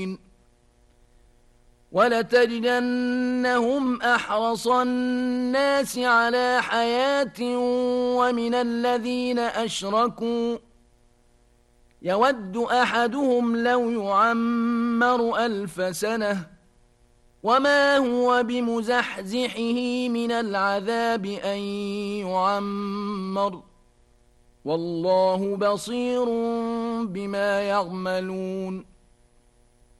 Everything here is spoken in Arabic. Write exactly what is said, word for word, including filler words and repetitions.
ولتجدنهم أحرص الناس على حياة ومن الذين أشركوا يود أحدهم لو يعمر ألف سنة وما هو بمزحزحه من العذاب أن يعمر والله بصير بما يعملون